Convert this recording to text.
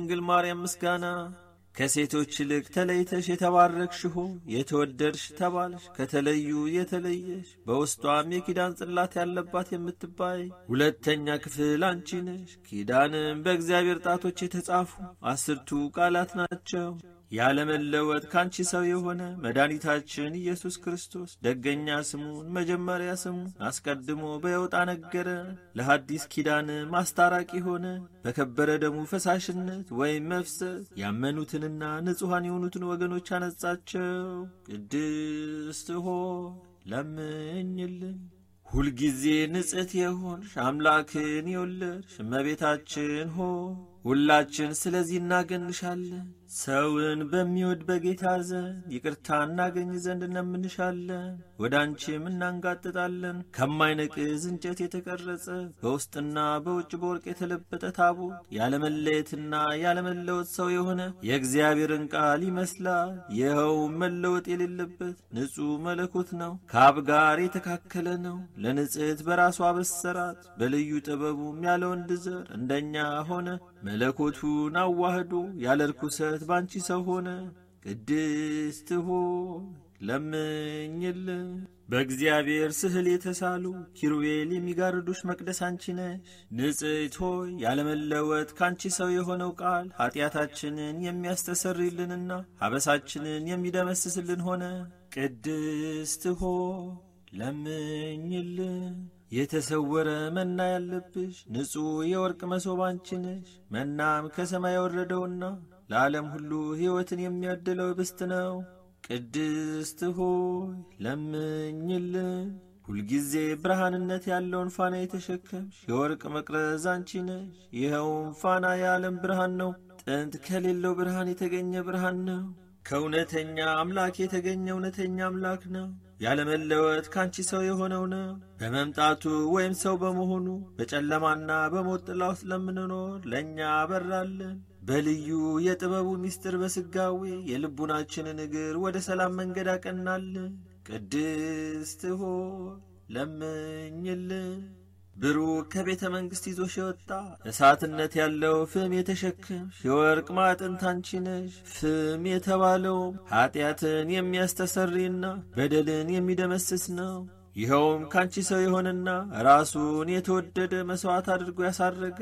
ድንግል ማርያም ምስጋና ከሴቶች ይልቅ ተለይተሽ የተባረክሽ ሆይ የተወደድሽ ተባልሽ። ከተለዩ የተለየሽ በውስጧም የኪዳን ጽላት ያለባት የምትባይ ሁለተኛ ክፍል አንቺ ነሽ። ኪዳንም በእግዚአብሔር ጣቶች የተጻፉ 10ቱ ቃላት ናቸው። ያለመለወጥ ካንቺ ሰው የሆነ መድኃኒታችን ኢየሱስ ክርስቶስ ደገኛ ስሙን መጀመሪያ ስሙን አስቀድሞ በየውጣ ነገረ። ለሐዲስ ኪዳን ማስታራቂ ሆነ። በከበረ ደሙ ፈሳሽነት ወይም መፍሰስ ያመኑትንና ንጹሐን የሆኑትን ወገኖች አነጻቸው። ቅድስት ሆይ ለምኝልን። ሁልጊዜ ንጽሕት የሆንሽ አምላክን የወለድሽ እመቤታችን ሆይ ሁላችን ስለዚህ እናገንሻለን። ሰውን በሚወድ በጌታ ዘንድ ይቅርታ እናገኝ ዘንድ እንለምንሻለን። ወደ አንቺም እናንጋጥጣለን። ከማይነቅዝ እንጨት የተቀረጸ በውስጥና በውጭ በወርቅ የተለበጠ ታቦት ያለመለየትና ያለመለወጥ ሰው የሆነ የእግዚአብሔርን ቃል ይመስላል። ይኸውም መለወጥ የሌለበት ንጹሕ መለኮት ነው። ከአብ ጋር የተካከለ ነው። ለንጽሕት በራሱ አበሰራት። በልዩ ጥበቡም ያለ ወንድ ዘር እንደኛ ሆነ። መለኮቱን አዋህዶ ያለ ርኩሰት ባንቺ ሰው ሆነ። ቅድስት ሆይ ለምኝልን። በእግዚአብሔር ስዕል የተሳሉ ኪሩቤል የሚጋርዱሽ መቅደስ አንቺ ነሽ። ንጽሕት ሆይ ያለመለወጥ ካንቺ ሰው የሆነው ቃል ኀጢአታችንን የሚያስተሰርይልንና ኀበሳችንን የሚደመስስልን ሆነ። ቅድስት ሆይ ለምኝልን። የተሰወረ መና ያለብሽ ንጹሕ የወርቅ መሶብ አንቺ ነሽ። መናም ከሰማይ የወረደውና ለዓለም ሁሉ ሕይወትን የሚያድለው ኅብስት ነው። ቅድስት ሆይ ለምኝልን። ሁልጊዜ ብርሃንነት ያለውን ፋና የተሸከምሽ የወርቅ መቅረዝ አንቺ ነሽ። ይኸውም ፋና የዓለም ብርሃን ነው። ጥንት ከሌለው ብርሃን የተገኘ ብርሃን ነው። ከእውነተኛ አምላክ የተገኘ እውነተኛ አምላክ ነው። ያለመለወጥ ካንቺ ሰው የሆነው ነው። በመምጣቱ ወይም ሰው በመሆኑ በጨለማና በሞት ጥላ ውስጥ ለምንኖር ለእኛ አበራለን። በልዩ የጥበቡ ምስጢር በስጋዌ የልቡናችንን እግር ወደ ሰላም መንገድ አቀናልን። ቅድስት ሆይ ለምኝልን። ብሩክ ከቤተ መንግሥት ይዞሽ የወጣ እሳትነት ያለው ፍም የተሸከምሽ የወርቅ ማዕጠንት አንቺ ነሽ። ፍም የተባለውም ኀጢአትን የሚያስተሰርይና በደልን የሚደመስስ ነው። ይኸውም ካንቺ ሰው የሆነና ራሱን የተወደደ መሥዋዕት አድርጎ ያሳረገ